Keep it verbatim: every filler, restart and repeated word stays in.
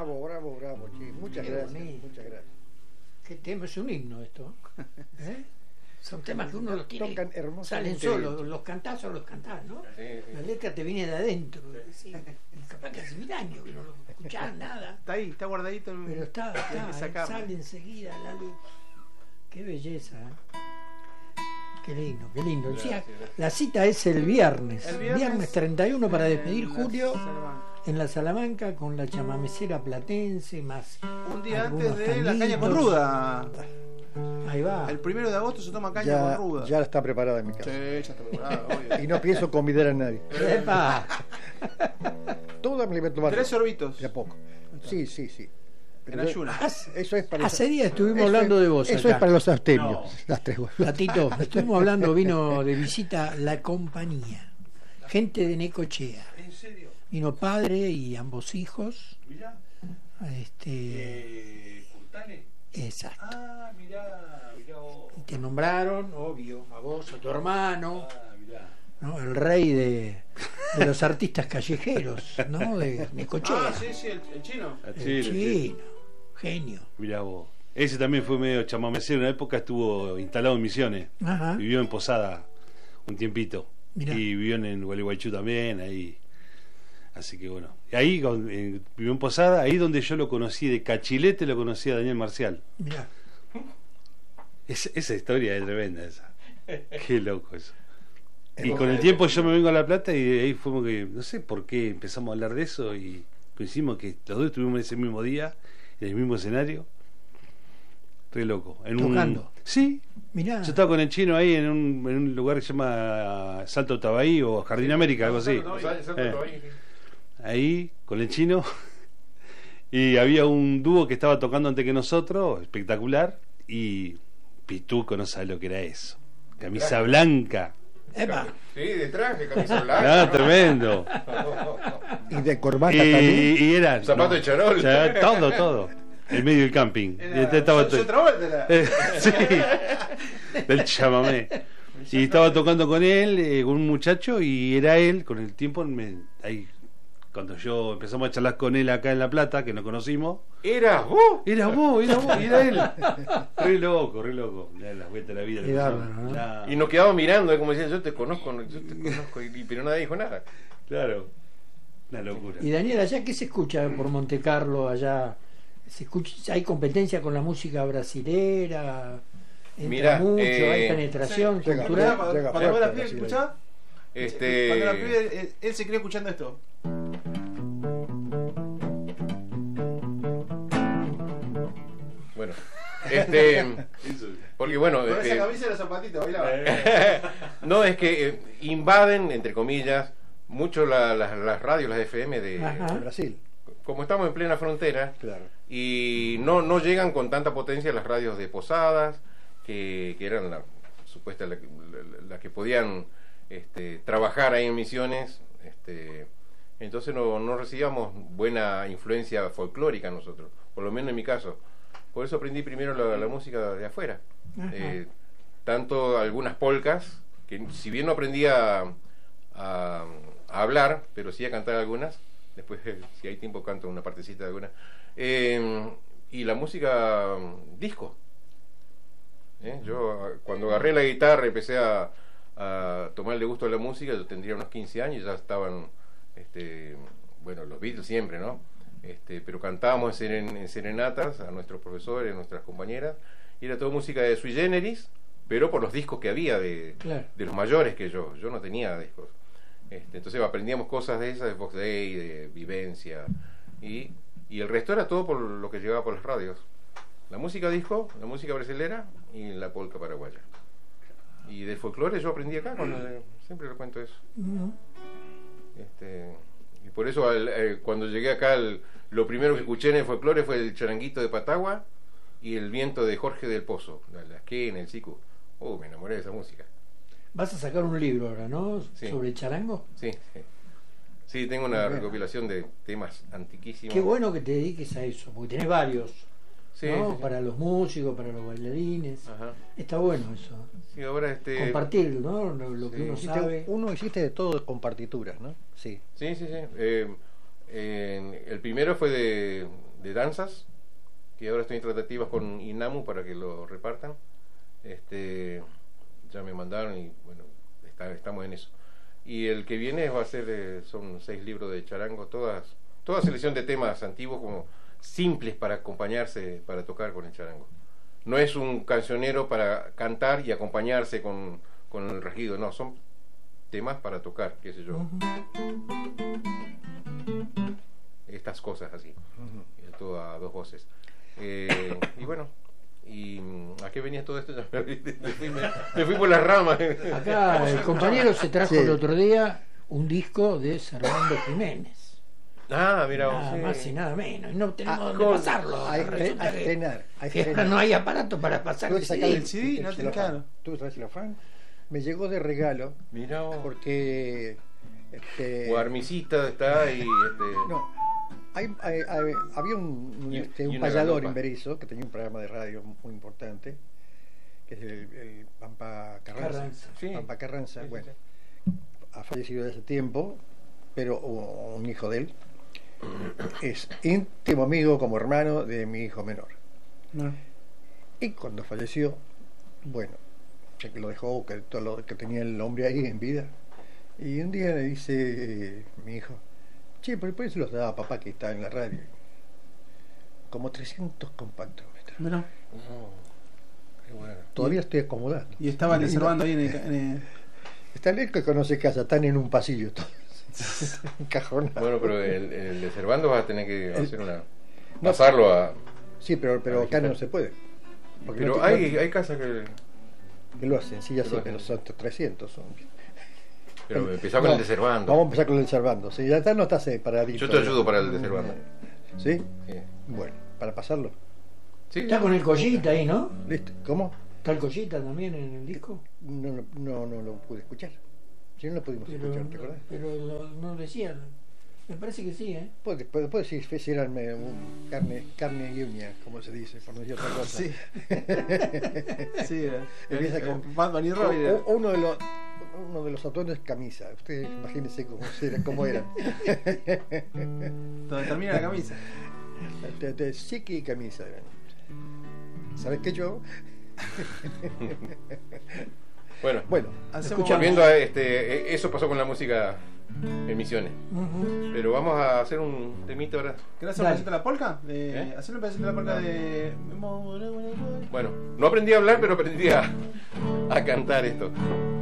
Bravo, bravo, bravo, che. Muchas Qué gracias, bonito. muchas gracias. Qué tema, es un himno esto. ¿Eh? Son temas que uno los tiene, Tocan hermosamente salen solos, bien. los cantás o los cantás, ¿no? Sí, sí. La letra te viene de adentro. Sí. Y capaz que hace mil años que no lo escuchás nada. Está ahí, está guardadito en... Pero está, hay que está, sacarlo. sale enseguida la luz. Qué belleza, ¿eh? Qué lindo, qué lindo. Gracias, Decía, gracias. la cita es el viernes, El viernes, viernes, treinta y uno para despedir en la julio Salamanca. en la Salamanca con la chamamecera platense más Un día algunos antes de la caña con tanguitos. ruda. Ahí va. El primero de agosto se toma caña Ya, con ruda. ya está preparada en mi Sí, casa. ya está preparado, obvio. Y no pienso convidar a nadie. ¡Epa! Toda me la voy a tomar Tres sorbitos. de a poco. Sí, sí, sí. En Pero ayunas. eso es para los- Hace días estuvimos eso hablando es- de vos Eso acá. es para los abstemios. No. Las tres. Gatito, estuvimos hablando, vino de visita la compañía, gente de Necochea. ¿En serio? Vino padre y ambos hijos. Mirá. Este, Eh, ¿Curtale? exacto. Ah, mirá, mirá vos. Y te nombraron, obvio, a vos, a tu hermano, Ah, mirá. ¿no? El rey de, de los artistas callejeros, ¿no? De Necochea. Ah, sí, sí, el, el chino. El chino, genio. Mirá vos. Ese también fue medio chamamecero. En una época estuvo instalado en Misiones. Ajá. Vivió en Posada un tiempito. Mirá. Y vivió en Gualeguaychú también, ahí. Así que bueno. Y ahí con- eh, vivió en Posada, ahí donde yo lo conocí, de Cachilete lo conocí a Daniel Marcial. Mirá. Es- esa historia es tremenda esa. Qué loco eso. Y con el tiempo yo me vengo a La Plata y ahí fuimos que, no sé por qué empezamos a hablar de eso y coincidimos que los dos estuvimos ese mismo día, en el mismo escenario. Re loco. En Tocando. Un, sí, Mirá. yo estaba con el chino ahí en un, en un lugar que se llama Salto Tabaí o Jardín América, algo así. Eh. Ahí, con el chino. Y había un dúo que estaba tocando antes que nosotros, espectacular. Y Pituco no sabe lo que era eso. Camisa blanca. Epa. Sí, de traje, camisa blanca. Ah, ¿no? tremendo. Y de corbata Y, también. y era. Zapato de charol. Ya, todo, todo. En medio del camping. Y Era, este estaba yo, yo Travolta era. Eh, sí, del chamamé. Y estaba tocando con él, eh, con un muchacho, y era él, con el tiempo, me- ahí, cuando yo empezamos a charlar con él acá en La Plata, que nos conocimos, Era vos. era vos, era vos, y era él. Re loco, re loco. Le da las vueltas de la vida. Qué le pasó. bárbaro, ¿no? Claro, Y nos quedamos mirando, eh, como decían, yo te conozco, yo te conozco, y, pero nadie dijo nada. claro. Una locura. Y Daniel, allá qué se escucha por Monte Carlo, allá se escucha, hay competencia con la música brasilera, entra Mirá, mucho, eh, hay penetración sí, llega, cultural. llega. Cuando, cuando fuerte, la pibe así, escuchaba, Este, cuando la pibe, él, él se crió escuchando esto. Bueno, este, porque bueno, Con esa eh, camisa y los zapatitos, bailaba. no es que eh, invaden, entre comillas, mucho la- la- las radios, las F M de, Ajá. De Brasil. como estamos en plena frontera, Claro. y no no llegan con tanta potencia las radios de Posadas, que, que eran la supuesta la, la- la que podían este, trabajar ahí en Misiones, este, entonces no, no recibíamos buena influencia folclórica nosotros, por lo menos en mi caso. Por eso aprendí primero la, la música de afuera. Ajá. Eh, tanto algunas polcas, que si bien no aprendía a, a hablar, pero sí a cantar algunas. Después, eh, si hay tiempo, canto una partecita de alguna. Eh, y la música mm, disco. ¿Eh? Yo, ah, cuando agarré la guitarra, empecé a, a tomarle gusto a la música. Yo tendría unos quince años, ya estaban, este, bueno, los Beatles siempre, ¿no? Este, pero cantábamos en, seren- en serenatas a nuestros profesores, a nuestras compañeras, y era toda música de sui generis, pero por los discos que había de, Claro. de los mayores que yo. Yo no tenía discos. Este, entonces aprendíamos cosas de esas, de Fox Day, de Vivencia, y, y el resto era todo por lo que llegaba por las radios. La música disco, la música brasilera y la polca paraguaya. Y del folclore yo aprendí acá, con el- siempre le cuento eso. Ujú. Este, y por eso al- eh, cuando llegué acá, el- lo primero que escuché en el folclore fue el charanguito de Patagua y el viento de Jorge del Pozo, la, la esquina, el sicu. Oh, me enamoré de esa música. Vas a sacar un libro ahora, ¿no? Sí. Sobre charango. Sí, sí. Sí, tengo una recopilación de temas antiquísimos. Qué bueno que te dediques a eso, porque tenés varios, Sí, ¿no? sí, sí. Para los músicos, para los bailarines. Ajá. Está bueno eso. Sí, ahora este. Compartir, ¿no? Lo, lo que sí. uno Hiciste- sabe. uno hiciste de todo con partituras, ¿no? Sí. Sí, sí, sí. Eh, en- el primero fue de, de danzas, que ahora estoy en tratativas con INAMU para que lo repartan. Este, ya me mandaron y bueno, está, estamos en eso. Y el que viene va a ser, eh, son seis libros de charango, todas, toda selección de temas antiguos como simples para acompañarse, para tocar con el charango. No es un cancionero para cantar y acompañarse con, con el regido, no, son temas para tocar, qué sé yo. Estas cosas así, uh-huh. Todo a dos voces. Eh, y bueno, ¿y a qué venía todo esto? me, fui, me, me fui por las ramas. Acá el compañero se trajo Sí. el otro día un disco de Servando Jiménez. Ah, mira, Nada sí. más y nada menos. No tenemos Ah, dónde con- pasarlo. Hay Resulta a que- estrenar, a que estrenar. no hay aparato para pasar Tuve el que C sacar D. el C D, no el te celofán. claro. Tuve que traer el celofán. Me llegó de regalo Mira, porque este, o Armisita está y este, no, hay, hay- hay- había un, un, Y- este, y un una payador galopa. en Berisso que tenía un programa de radio muy importante, que es el, el Pampa Carranza. Carranza. Sí. Pampa Carranza, Sí, sí, bueno, sí. ha fallecido de hace tiempo, pero u- un hijo de él es íntimo amigo como hermano de mi hijo menor. No. Y cuando falleció, bueno, ya que lo dejó, que todo lo que tenía el hombre ahí en vida, y un día le dice eh, mi hijo, che, pero por eso los daba papá que está en la radio. Como trescientos compactos. me trajo. Mira. Oh, qué bueno. Todavía estoy acomodando. Y estaba reservando ahí en el, en el- Está el que conoce casa, están en un pasillo todos. Encajonados. Bueno, pero el, el de Servando vas a tener que El- hacer una No, pasarlo a. Sí, pero, pero acá no se puede. Porque Pero no te- hay, hay casas que. que lo hacen, sí, ya que sé, lo pero hacen. son trescientos. Son. Pero empezamos con No, el de Servando. Vamos a empezar con el de Servando. Si ya está, no está separadito. Yo te ayudo para el de Servando. ¿Sí? Sí. Bueno, para pasarlo. Sí. Está con el collita ahí, ¿no? Listo. ¿Cómo? ¿Está el collita también en el disco? No, no, no, no lo pude escuchar. Si no lo pudimos Pero, escuchar, ¿te acordás? pero lo- no decía. Me parece que sí, ¿eh? Puede, puede, puede decir si eran eh, un carne, carne y uña, como se dice, por no decir otra cosa. Sí. Sí, era. Empieza con- Batman y O- Robin. era. o- uno de los uno de los atuendos es camisa. Ustedes imagínense cómo, era- cómo eran. Donde termina la camisa. De, de chiqui y camisa eran. ¿Sabes qué yo? Bueno, Bueno, Hacemos volviendo a este. eh, Eso pasó con la música en Misiones. Ujú. Pero vamos a hacer un temita ahora. ¿Querés hacer un Dale. pedacito de la polka? De... ¿Eh? Hacer un pedacito de la polka de. Bueno, no aprendí a hablar, pero aprendí a, a cantar esto.